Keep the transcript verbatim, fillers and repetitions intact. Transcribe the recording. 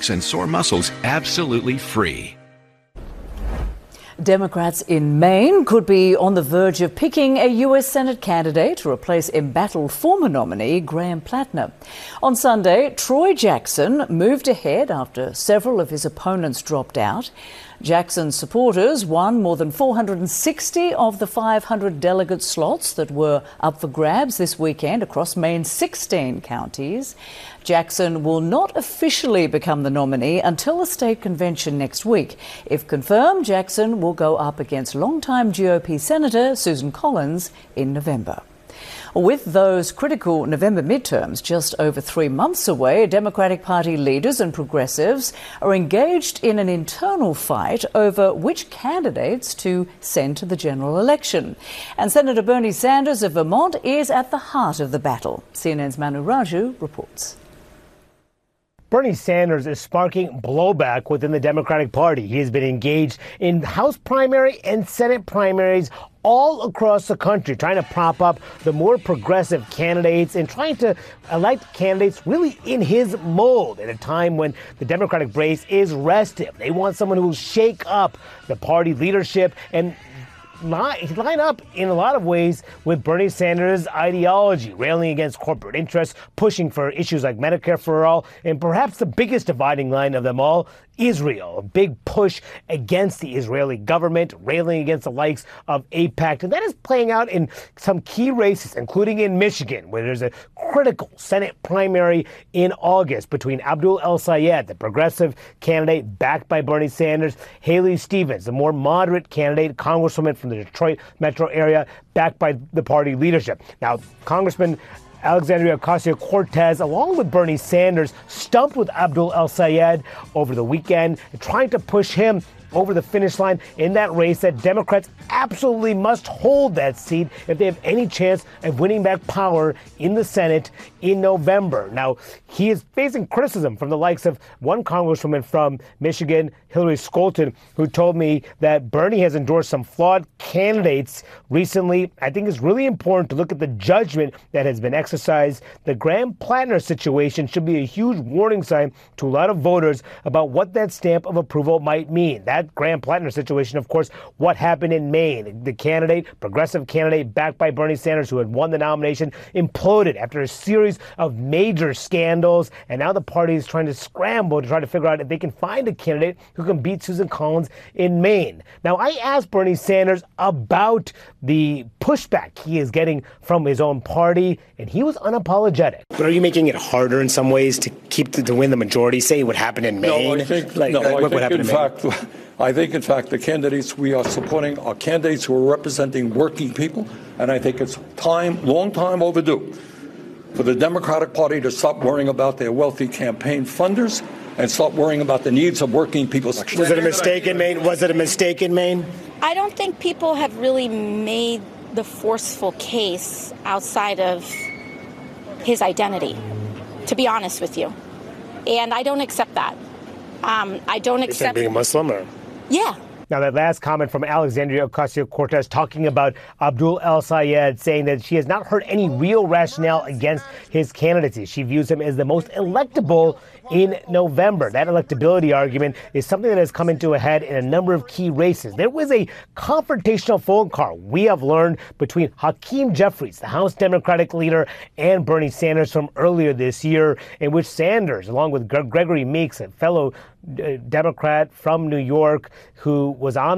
headaches, and sore muscles absolutely free. Democrats in Maine could be on the verge of picking a U S Senate candidate to replace embattled former nominee Graham Plattner. On Sunday, Troy Jackson moved ahead after several of his opponents dropped out. Jackson's supporters won more than four hundred sixty of the five hundred delegate slots that were up for grabs this weekend across Maine's sixteen counties. Jackson will not officially become the nominee until the state convention next week. If confirmed, Jackson will go up against longtime G O P Senator Susan Collins in November. With those critical November midterms just over three months away, Democratic Party leaders and progressives are engaged in an internal fight over which candidates to send to the general election. And Senator Bernie Sanders of Vermont is at the heart of the battle. C N N's Manu Raju reports. Bernie Sanders is sparking blowback within the Democratic Party. He has been engaged in House primary and Senate primaries all across the country, trying to prop up the more progressive candidates and trying to elect candidates really in his mold at a time when the Democratic base is restive. They want someone who will shake up the party leadership and line up in a lot of ways with Bernie Sanders' ideology, railing against corporate interests, pushing for issues like Medicare for all, and perhaps the biggest dividing line of them all, Israel, a big push against the Israeli government, railing against the likes of AIPAC. And that is playing out in some key races, including in Michigan, where there's a critical Senate primary in August between Abdul El-Sayed, the progressive candidate backed by Bernie Sanders, Haley Stevens, the more moderate candidate, congresswoman from the Detroit metro area, backed by the party leadership. Now, Congressman Alexandria Ocasio-Cortez, along with Bernie Sanders, stumped with Abdul El-Sayed over the weekend, trying to push him over the finish line in that race that Democrats absolutely must hold that seat if they have any chance of winning back power in the Senate in November. Now, he is facing criticism from the likes of one congresswoman from Michigan, Hillary Scholten, who told me that Bernie has endorsed some flawed candidates recently. I think it's really important to look at the judgment that has been exercised. The Graham Plattner situation should be a huge warning sign to a lot of voters about what that stamp of approval might mean. That Graham Plattner situation, of course, what happened in Maine. The candidate, progressive candidate backed by Bernie Sanders, who had won the nomination, imploded after a series of major scandals. And now the party is trying to scramble to try to figure out if they can find a candidate who can beat Susan Collins in Maine. Now, I asked Bernie Sanders about the pushback he is getting from his own party, and he was unapologetic. But are you making it harder in some ways to keep the, to win the majority? Say what happened in Maine. No, I think, like, no, like, I what, think what happened in, in Maine? fact, I think, in fact, the candidates we are supporting are candidates who are representing working people, and I think it's time, long time overdue, for the Democratic Party to stop worrying about their wealthy campaign funders and stop worrying about the needs of working people. Was it a mistake in Maine? Was it a mistake in Maine? I don't think people have really made the forceful case outside of his identity, to be honest with you. And I don't accept that. Um, I don't accept being a Muslim, or? Yeah. Now, that last comment from Alexandria Ocasio-Cortez talking about Abdul El-Sayed, saying that she has not heard any real rationale against his candidacy. She views him as the most electable in November. That electability argument is something that has come into a head in a number of key races. There was a confrontational phone call, we have learned, between Hakeem Jeffries, the House Democratic leader, and Bernie Sanders from earlier this year, in which Sanders, along with Gregory Meeks, a fellow uh, Democrat from New York, who was on